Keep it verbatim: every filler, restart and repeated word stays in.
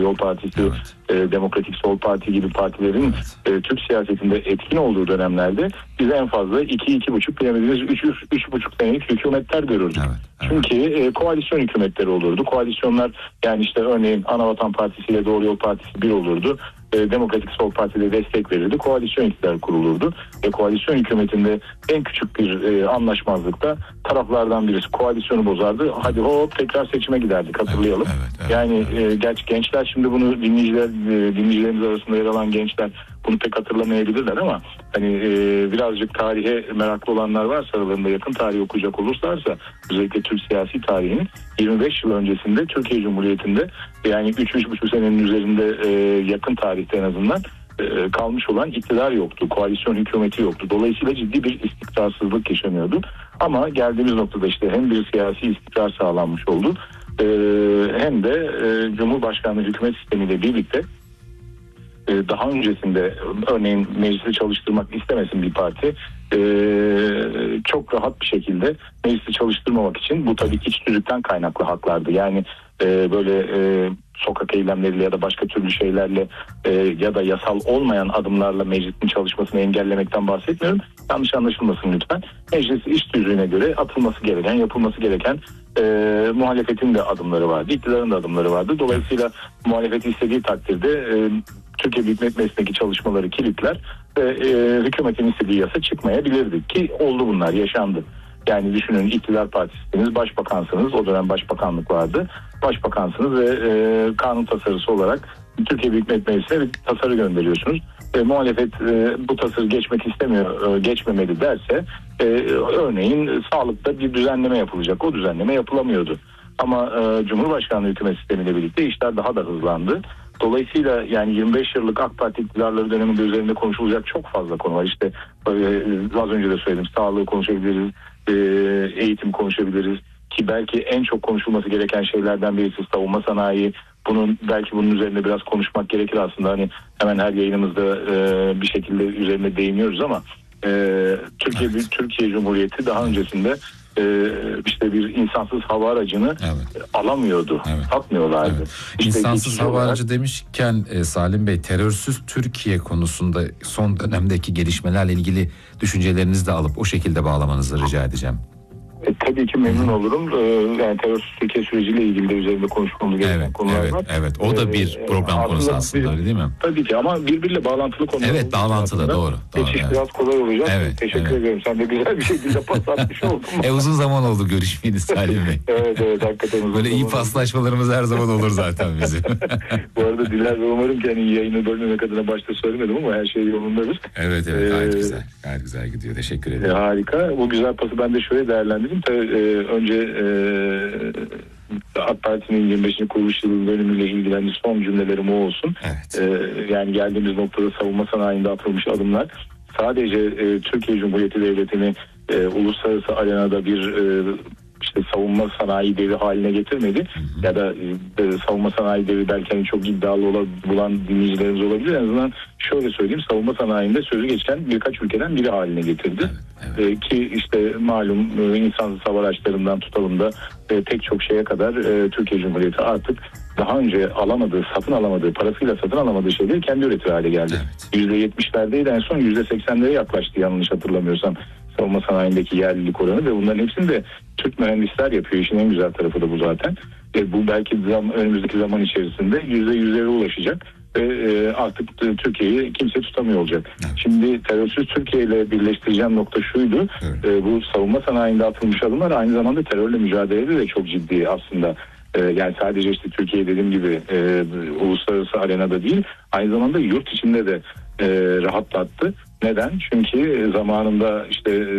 Yol Partisi, evet. e, Demokratik Sol Parti gibi partilerin evet. e, Türk siyasetinde etkin olduğu dönemlerde biz en fazla iki iki buçuk bilemediğimiz üç üç buçuk senelik hükümetler görürdük. Evet, evet. Çünkü e, koalisyon hükümetleri olurdu. Koalisyonlar, yani işte örneğin Anavatan Partisi ile Doğru Yol Partisi bir olurdu. E, Demokratik Sol Parti'de destek verirdi. Koalisyon iktidarı kurulurdu. E, koalisyon hükümetinde en küçük bir e, anlaşmazlıkta taraflardan birisi koalisyonu bozardı. Hadi hop tekrar seçime giderdik, hatırlayalım. Evet, evet, evet, yani evet. E, gerçi gençler şimdi bunu dinleyiciler e, dinleyicilerimiz arasında yer alan gençler bunu pek hatırlamayabilirler ama hani e, birazcık tarihe meraklı olanlar varsa, aralarında yakın tarih okuyacak olurlarsa, özellikle Türk siyasi tarihinin yirmi beş yıl öncesinde Türkiye Cumhuriyeti'nde, yani üç üç buçuk senenin üzerinde e, yakın tarihte en azından e, kalmış olan iktidar yoktu. Koalisyon hükümeti yoktu. Dolayısıyla ciddi bir istikrarsızlık yaşanıyordu. Ama geldiğimiz noktada işte hem bir siyasi istikrar sağlanmış oldu e, hem de e, Cumhurbaşkanlığı hükümet sistemiyle birlikte e, daha öncesinde örneğin meclisi çalıştırmak istemesin bir parti, e, çok rahat bir şekilde meclisi çalıştırmamak için, bu tabii iç tüzükten kaynaklı haklardı. Yani e, böyle e, sokak eylemleriyle ya da başka türlü şeylerle e, ya da yasal olmayan adımlarla meclisin çalışmasını engellemekten bahsetmiyorum. Yanlış anlaşılmasın lütfen. Meclis iş tüzüğüne göre atılması gereken, yapılması gereken e, muhalefetin de adımları vardı, iktidarın da adımları vardı. Dolayısıyla muhalefet istediği takdirde e, Türkiye Büyük Millet Meclisi'ndeki çalışmaları kilitler ve e, hükümetin istediği yasa çıkmayabilirdi ki oldu, bunlar yaşandı. Yani düşünün, iktidar partisiniz, başbakansınız, o dönem başbakanlık vardı. Başbakansınız ve e, kanun tasarısı olarak Türkiye Büyük Millet Meclisi'ne bir tasarı gönderiyorsunuz. E, muhalefet e, bu tasarı geçmek istemiyor, e, geçmemeli derse e, örneğin sağlıkta bir düzenleme yapılacak. O düzenleme yapılamıyordu. Ama e, Cumhurbaşkanlığı hükümet sistemiyle birlikte işler daha da hızlandı. Dolayısıyla yani yirmi beş yıllık AK Parti iktidarları döneminde üzerinde konuşulacak çok fazla konu var. İşte e, az önce de söyledim, sağlığı konuşabiliriz, e, eğitim konuşabiliriz ki belki en çok konuşulması gereken şeylerden birisi savunma sanayi. Bunun belki bunun üzerinde biraz konuşmak gerekir aslında. Hani hemen her yayınımızda e, bir şekilde üzerine değiniyoruz ama e, Türkiye evet. Türkiye Cumhuriyeti daha öncesinde e, işte bir insansız hava aracını evet. alamıyordu. Evet. Satmıyorlardı. Evet. İşte insansız hava olarak... aracı demişken e, Salim Bey, terörsüz Türkiye konusunda son dönemdeki gelişmelerle ilgili düşüncelerinizi de alıp o şekilde bağlamanızı rica edeceğim. E, tabii ki memnun olurum. E, yani terörsüz Türkiye süreciyle ilgili de üzerinde konuşmamız gereken evet, konular evet, var. Evet, o da bir e, program aslında konusu aslında, bir, öyle değil mi? Tabii ki ama birbiriyle bağlantılı konular. Evet, bağlantılı, doğru. doğru Geçiş evet. biraz kolay olacak. Evet, Teşekkür evet. ederim. Sen de güzel bir şekilde pas atmış oldun. e, uzun zaman oldu görüşmeyiniz Salim Bey. evet, evet, hakikaten uzun Böyle iyi paslaşmalarımız her zaman olur zaten bizim. Bu arada diler ve umarım ki hani yayını bölmemek adına başta söylemedim ama her şey yolundadır. Evet, evet, gayet ee, güzel. Gayet güzel gidiyor. Teşekkür ederim. E, harika. Bu güzel pası ben de şöyle değerlendireyim. Tabii, e, önce e, AK Parti'nin yirmi beşinci kuruluş yılı dönümüyle ilgili son cümlelerim o olsun. Evet. E, yani geldiğimiz noktada savunma sanayinde atılmış adımlar sadece e, Türkiye Cumhuriyeti Devleti'ni e, uluslararası arenada bir e, işte savunma sanayi devi haline getirmedi. Hı hı. Ya da e, savunma sanayi devi derken çok iddialı olan dinleyicilerimiz olabilir. En azından şöyle söyleyeyim, savunma sanayinde sözü geçen birkaç ülkeden biri haline getirdi. Evet, evet. E, ki işte malum e, insansız hava araçlarından tutalım da e, pek çok şeye kadar e, Türkiye Cumhuriyeti artık daha önce alamadığı, satın alamadığı, parasıyla satın alamadığı şeyleri kendi üretir hale geldi. yüzde yetmişlerdeydi, en son yüzde seksenlere yaklaştı yanlış hatırlamıyorsam savunma sanayindeki yerlilik oranı ve bunların hepsini de Türk mühendisler yapıyor. İşin en güzel tarafı da bu zaten. E, bu belki zam, önümüzdeki zaman içerisinde yüzde yüzlere ulaşacak ve e, artık Türkiye'yi kimse tutamıyor olacak. Evet. Şimdi terörsüz Türkiye ile birleştireceğim nokta şuydu. Evet. E, bu savunma sanayinde atılmış adımlar aynı zamanda terörle mücadelede de çok ciddi aslında. E, yani sadece işte Türkiye dediğim gibi e, uluslararası arenada değil, aynı zamanda yurt içinde de e, rahatlattı. Neden? Çünkü zamanında işte